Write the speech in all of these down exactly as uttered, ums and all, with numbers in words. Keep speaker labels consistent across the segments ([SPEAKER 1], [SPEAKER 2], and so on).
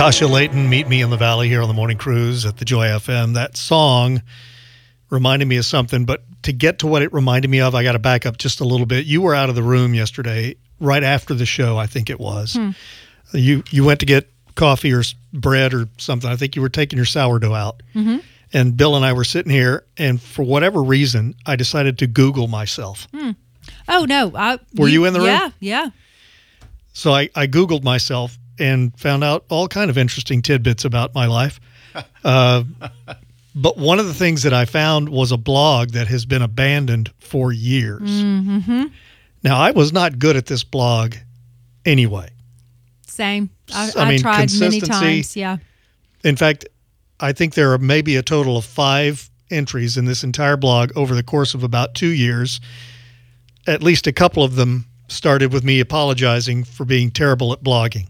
[SPEAKER 1] Tasha Layton, Meet Me in the Valley here on the Morning Cruise at the Joy F M. That song reminded me of something, but to get to what it reminded me of, I got to back up just a little bit. You were out of the room yesterday, right after the show, I think it was. Hmm. You you went to get coffee or s- bread or something. I think you were taking your sourdough out. Mm-hmm. And Bill and I were sitting here, and for whatever reason, I decided to Google myself.
[SPEAKER 2] Hmm. Oh, no. I,
[SPEAKER 1] were you, you in the room?
[SPEAKER 2] Yeah, yeah.
[SPEAKER 1] So I, I Googled myself and found out all kind of interesting tidbits about my life. Uh, but one of the things that I found was a blog that has been abandoned for years.
[SPEAKER 2] Mm-hmm.
[SPEAKER 1] Now, I was not good at this blog anyway.
[SPEAKER 2] Same. I,
[SPEAKER 1] I,
[SPEAKER 2] I
[SPEAKER 1] mean,
[SPEAKER 2] tried many times, yeah.
[SPEAKER 1] In fact, I think there are maybe a total of five entries in this entire blog over the course of about two years. At least a couple of them started with me apologizing for being terrible at blogging.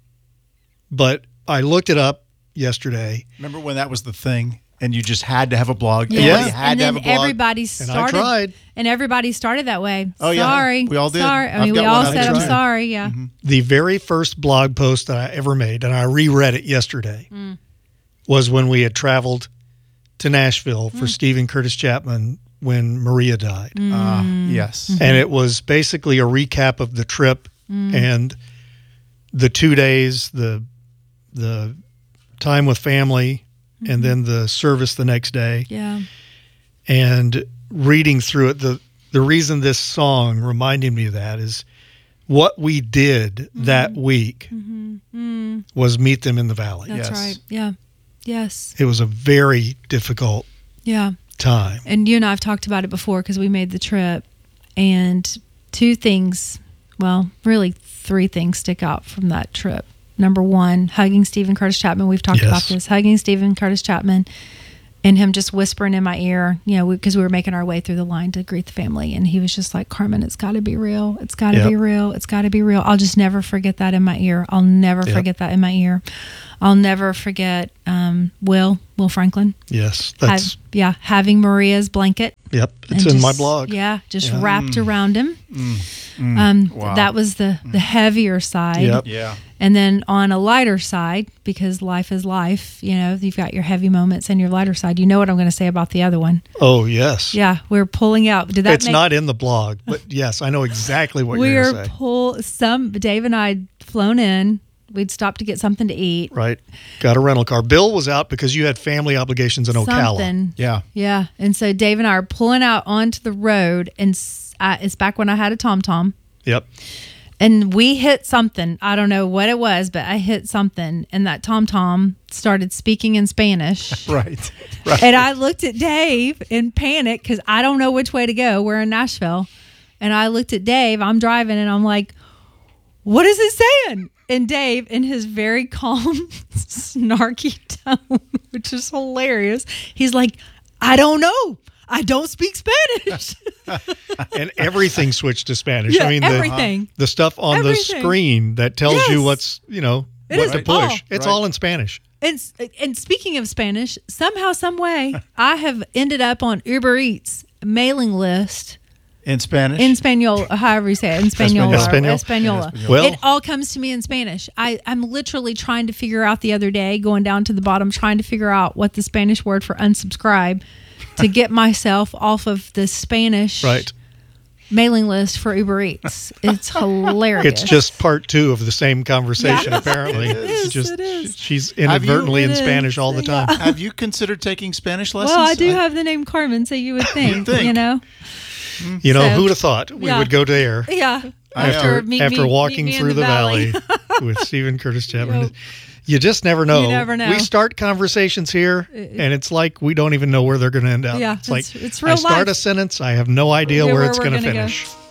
[SPEAKER 1] But I looked it up yesterday.
[SPEAKER 3] Remember when that was the thing and you just had to have a blog?
[SPEAKER 2] Yes.
[SPEAKER 3] Everybody had
[SPEAKER 2] and
[SPEAKER 3] to
[SPEAKER 2] then
[SPEAKER 3] have a blog.
[SPEAKER 2] everybody started.
[SPEAKER 1] And I tried.
[SPEAKER 2] And everybody started that way.
[SPEAKER 3] Oh, yeah.
[SPEAKER 2] Sorry.
[SPEAKER 3] We all did.
[SPEAKER 2] Sorry. I
[SPEAKER 3] I've
[SPEAKER 2] mean, we
[SPEAKER 3] got
[SPEAKER 2] all
[SPEAKER 3] one.
[SPEAKER 2] said,
[SPEAKER 3] I
[SPEAKER 2] I'm
[SPEAKER 3] tried.
[SPEAKER 2] sorry. Yeah.
[SPEAKER 3] Mm-hmm.
[SPEAKER 1] The very first blog post that I ever made, and I reread it yesterday, mm. was when we had traveled to Nashville for mm. Stephen Curtis Chapman when Maria died.
[SPEAKER 2] Mm.
[SPEAKER 3] Uh, yes.
[SPEAKER 2] Mm-hmm.
[SPEAKER 1] And it was basically a recap of the trip mm. and the two days, the the time with family, mm-hmm. and then the service the next day.
[SPEAKER 2] Yeah.
[SPEAKER 1] And reading through it, the, the reason this song reminded me of that is what we did mm-hmm. that week
[SPEAKER 2] mm-hmm. mm.
[SPEAKER 1] was meet them in the valley.
[SPEAKER 2] That's
[SPEAKER 3] yes.
[SPEAKER 2] right. Yeah. Yes.
[SPEAKER 1] It was a very difficult
[SPEAKER 2] yeah.
[SPEAKER 1] time.
[SPEAKER 2] And you and I have talked about it before because we made the trip. And two things, well, really three things stick out from that trip. Number one, hugging Stephen Curtis Chapman. We've talked
[SPEAKER 1] yes.
[SPEAKER 2] about this. Hugging Stephen Curtis Chapman and him just whispering in my ear, you know, because we, we were making our way through the line to greet the family. And he was just like, Carmen, it's got to be real. It's got to
[SPEAKER 1] yep.
[SPEAKER 2] be real. It's got to be real. I'll just never forget that in my ear. I'll never
[SPEAKER 1] yep.
[SPEAKER 2] forget that in my ear. I'll never forget um, Will, Will Franklin.
[SPEAKER 1] Yes. That's...
[SPEAKER 2] Have, yeah, having Maria's blanket.
[SPEAKER 1] Yep. It's in
[SPEAKER 2] just,
[SPEAKER 1] my blog.
[SPEAKER 2] Yeah, just
[SPEAKER 1] yeah.
[SPEAKER 2] wrapped
[SPEAKER 3] Mm.
[SPEAKER 2] around him.
[SPEAKER 3] Mm. Mm.
[SPEAKER 2] Um,
[SPEAKER 3] wow.
[SPEAKER 2] That was the, the heavier side.
[SPEAKER 1] Yep.
[SPEAKER 3] Yeah.
[SPEAKER 2] And then on a lighter side, because life is life, you know, you've got your heavy moments and your lighter side. You know what I'm going to say about the other one.
[SPEAKER 1] Oh, yes.
[SPEAKER 2] Yeah, we're pulling out. Did that
[SPEAKER 1] It's
[SPEAKER 2] make,
[SPEAKER 1] not in the blog, but yes, I know exactly what you're
[SPEAKER 2] we're
[SPEAKER 1] going to say.
[SPEAKER 2] pull some. Dave and I had flown in. We'd stopped to get something to eat.
[SPEAKER 1] Right. Got a rental car. Bill was out because you had family obligations in Ocala.
[SPEAKER 2] Something.
[SPEAKER 3] Yeah.
[SPEAKER 2] Yeah. And so Dave and I are pulling out onto the road, and I, it's back when I had a TomTom.
[SPEAKER 1] Yep.
[SPEAKER 2] And we hit something. I don't know what it was, but I hit something, and that TomTom started speaking in Spanish.
[SPEAKER 3] Right. Right.
[SPEAKER 2] And I looked at Dave in panic because I don't know which way to go. We're in Nashville. And I looked at Dave. I'm driving, and I'm like, what is it saying? And Dave, in his very calm, snarky tone, which is hilarious, he's like, I don't know. I don't speak Spanish.
[SPEAKER 1] And everything switched to Spanish.
[SPEAKER 2] Yeah,
[SPEAKER 1] I mean,
[SPEAKER 2] everything.
[SPEAKER 1] The, the stuff on
[SPEAKER 2] Everything.
[SPEAKER 1] the screen that tells
[SPEAKER 2] Yes.
[SPEAKER 1] you what's, you know,
[SPEAKER 2] It
[SPEAKER 1] what
[SPEAKER 2] is
[SPEAKER 1] to push.
[SPEAKER 2] all.
[SPEAKER 1] It's
[SPEAKER 3] Right.
[SPEAKER 1] all in Spanish.
[SPEAKER 2] And and speaking of Spanish, somehow, some way, I have ended up on Uber Eats mailing list
[SPEAKER 3] In Spanish?
[SPEAKER 2] in Espanol, however you say it, in Espanol.
[SPEAKER 1] Espanol.
[SPEAKER 2] Espanol.
[SPEAKER 3] Espanol.
[SPEAKER 1] Well-
[SPEAKER 2] It all comes to me in Spanish. I, I'm literally trying to figure out the other day, going down to the bottom, trying to figure out what the Spanish word for unsubscribe to get myself off of the Spanish
[SPEAKER 1] Right.
[SPEAKER 2] mailing list for Uber Eats. It's hilarious.
[SPEAKER 1] It's just part two of the same conversation,
[SPEAKER 2] Yeah.
[SPEAKER 1] apparently.
[SPEAKER 3] It
[SPEAKER 1] It's
[SPEAKER 2] is,
[SPEAKER 1] just,
[SPEAKER 2] it is.
[SPEAKER 1] She's
[SPEAKER 3] Have you-
[SPEAKER 1] inadvertently in
[SPEAKER 2] It is,
[SPEAKER 1] Spanish all the
[SPEAKER 2] yeah.
[SPEAKER 1] time.
[SPEAKER 3] Have you considered taking Spanish lessons?
[SPEAKER 2] well, I do have the name Carmen, so you would think,
[SPEAKER 3] think.
[SPEAKER 2] you know?
[SPEAKER 1] You know,
[SPEAKER 2] So-
[SPEAKER 1] who'd have thought we
[SPEAKER 2] Yeah.
[SPEAKER 1] would go there
[SPEAKER 2] Yeah.
[SPEAKER 1] after,
[SPEAKER 2] meet
[SPEAKER 1] after
[SPEAKER 2] me-
[SPEAKER 1] walking
[SPEAKER 2] meet me in
[SPEAKER 1] through the, valley,
[SPEAKER 2] valley.
[SPEAKER 1] with Stephen Curtis Chapman.
[SPEAKER 2] Yep.
[SPEAKER 1] You just never know.
[SPEAKER 2] You never know.
[SPEAKER 1] We start conversations here, and it's like we don't even know where they're going to end up.
[SPEAKER 2] Yeah,
[SPEAKER 1] it's like
[SPEAKER 2] it's- it's real
[SPEAKER 1] I start
[SPEAKER 2] life.
[SPEAKER 1] a sentence, I have no idea
[SPEAKER 2] Yeah,
[SPEAKER 1] where
[SPEAKER 2] where
[SPEAKER 1] it's
[SPEAKER 2] we're
[SPEAKER 1] going to
[SPEAKER 2] gonna go.
[SPEAKER 1] finish.